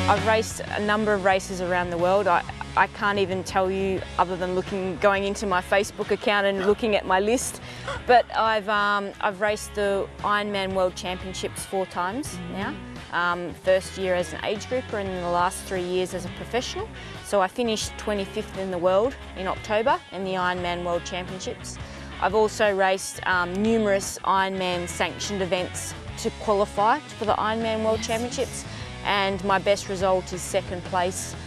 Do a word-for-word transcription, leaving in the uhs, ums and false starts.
I've raced a number of races around the world. I, I can't even tell you, other than looking, going into my Facebook account and looking at my list. But I've, um, I've raced the Ironman World Championships four times now. Um, first year as an age grouper and the last three years as a professional. So I finished twenty-fifth in the world in October in the Ironman World Championships. I've also raced um, numerous Ironman sanctioned events to qualify for the Ironman World Championships, and my best result is second place